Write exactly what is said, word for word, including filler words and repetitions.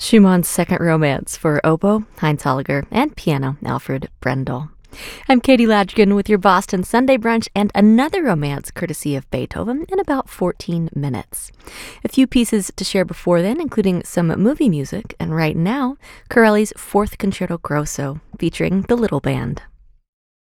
Schumann's Second Romance for oboe, Heinz Holliger, and piano, Alfred Brendel. I'm Katie Ladrigan with your Boston Sunday Brunch and another romance courtesy of Beethoven in about fourteen minutes. A few pieces to share before then, including some movie music, and right now, Corelli's Fourth Concerto Grosso, featuring the Little Band.